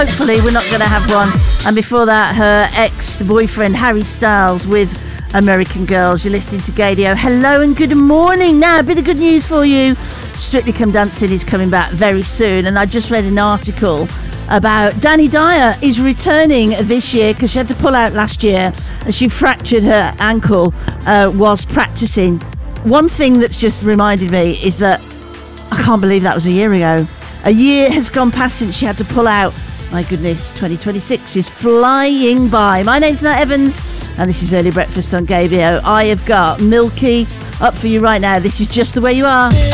Hopefully we're not going to have one. And before that, her ex-boyfriend Harry Styles with American Girls. You're listening to Gaydio. Hello and good morning. Now, a bit of good news for you. Strictly Come Dancing is coming back very soon, and I just read an article about Danny Dyer is returning this year because she had to pull out last year and she fractured her ankle whilst practicing. One thing that's just reminded me is that I can't believe that was a year ago. A year has gone past since she had to pull out. My goodness, 2026 is flying by. My name's Nat Evans, and this is Early Breakfast on Gaydio. I have got Milky up for you right now. This is Just the Way You Are.